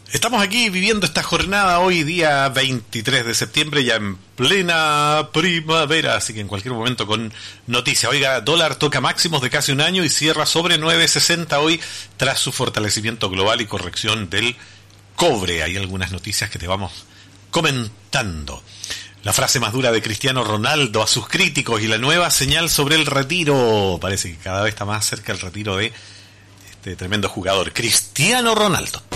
Estamos aquí viviendo esta jornada hoy día 23 de septiembre, ya en plena primavera, así que en cualquier momento con noticia. Oiga, dólar toca máximos de casi un año y cierra sobre 9.60 hoy tras su fortalecimiento global y corrección del cobre. Hay algunas noticias que te vamos comentando. La frase más dura de Cristiano Ronaldo a sus críticos y la nueva señal sobre el retiro. Parece que cada vez está más cerca el retiro de este tremendo jugador, Cristiano Ronaldo.